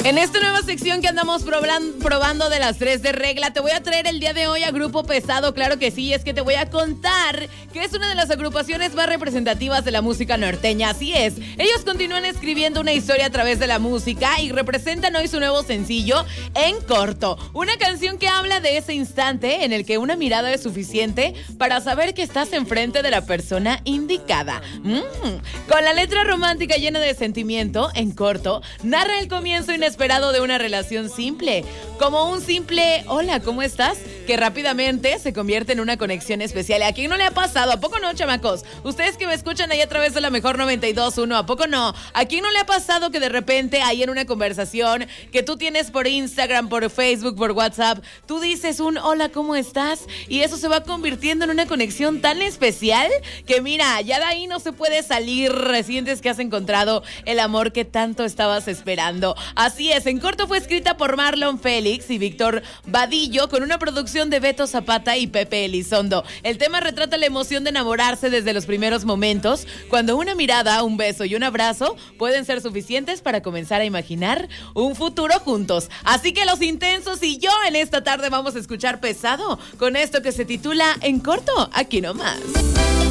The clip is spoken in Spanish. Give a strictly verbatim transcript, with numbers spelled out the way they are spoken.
En esta nueva sección que andamos proban- probando de las tres de regla, te voy a traer el día de hoy a Grupo Pesado, claro que sí, es que te voy a contar que es una de las agrupaciones más representativas de la música norteña, así es. Ellos continúan escribiendo una historia a través de la música y representan hoy su nuevo sencillo, En Corto, una canción que habla de ese instante en el que una mirada es suficiente para saber que estás enfrente de la persona indicada. Mm. Con la letra romántica llena de sentimiento, En Corto, narra el comienzo inesperado esperado de una relación simple, como un simple hola, ¿cómo estás? Que rápidamente se convierte en una conexión especial. ¿A quién no le ha pasado? ¿A poco no, chamacos? Ustedes que me escuchan ahí a través de la mejor noventa y dos punto uno, ¿a poco no? ¿A quién no le ha pasado que de repente ahí en una conversación que tú tienes por Instagram, por Facebook, por WhatsApp, tú dices un hola, ¿cómo estás? Y eso se va convirtiendo en una conexión tan especial que mira, ya de ahí no se puede salir. Sientes que has encontrado el amor que tanto estabas esperando. Así es, En Corto fue escrita por Marlon Félix y Víctor Vadillo con una producción de Beto Zapata y Pepe Elizondo. El tema retrata la emoción de enamorarse desde los primeros momentos, cuando una mirada, un beso y un abrazo pueden ser suficientes para comenzar a imaginar un futuro juntos. Así que los intensos y yo en esta tarde vamos a escuchar Pesado con esto que se titula En Corto, aquí nomás.